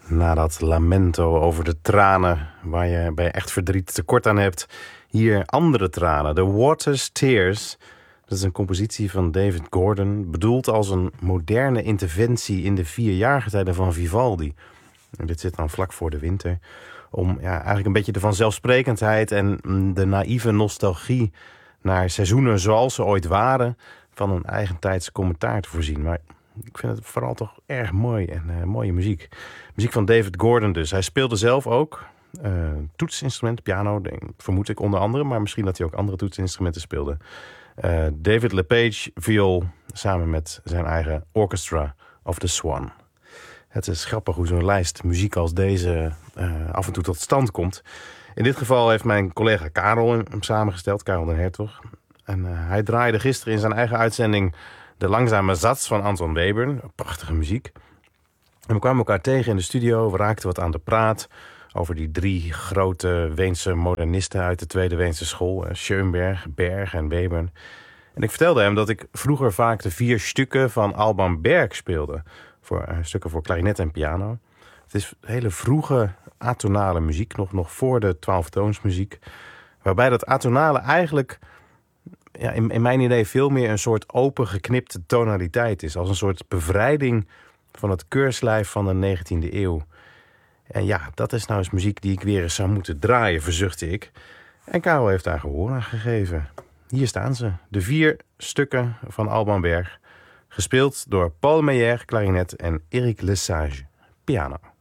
Na dat lamento over de tranen waar je bij echt verdriet tekort aan hebt. Hier andere tranen. The Water's Tears. Dat is een compositie van David Gordon. Bedoeld als een moderne interventie in de 4 jaargetijden van Vivaldi. En dit zit dan vlak voor de winter. Om eigenlijk een beetje de vanzelfsprekendheid en de naïeve nostalgie naar seizoenen zoals ze ooit waren van een eigentijds commentaar te voorzien. Maar ik vind het vooral toch erg mooi en mooie muziek. Muziek van David Gordon dus. Hij speelde zelf ook toetsinstrumenten, piano, vermoed ik onder andere. Maar misschien dat hij ook andere toetsinstrumenten speelde. David LePage viool samen met zijn eigen Orchestra of the Swan. Het is grappig hoe zo'n lijst muziek als deze af en toe tot stand komt. In dit geval heeft mijn collega Karel hem samengesteld, Karel den Hertog. En hij draaide gisteren in zijn eigen uitzending De Langzame Zats van Anton Webern. Prachtige muziek. En we kwamen elkaar tegen in de studio. We raakten wat aan de praat over die 3 grote Weense modernisten uit de Tweede Weense school. Schoenberg, Berg en Webern. En ik vertelde hem dat ik vroeger vaak de 4 stukken van Alban Berg speelde. Stukken voor klarinet en piano. Het is hele vroege atonale muziek, nog voor de 12-toonsmuziek. Waarbij dat atonale eigenlijk in mijn idee veel meer een soort open geknipte tonaliteit is. Als een soort bevrijding van het keurslijf van de 19e eeuw. En ja, dat is nou eens muziek die ik weer eens zou moeten draaien, verzuchtte ik. En Karel heeft daar gehoor aan gegeven. Hier staan ze, de 4 stukken van Alban Berg. Gespeeld door Paul Meyer, klarinet en Eric Lesage, piano.